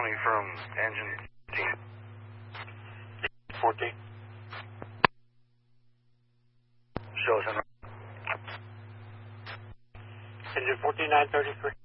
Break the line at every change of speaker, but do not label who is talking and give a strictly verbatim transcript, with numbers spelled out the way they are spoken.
County from engine
fourteen.
Shows him.
Engine fourteen nine thirty-three.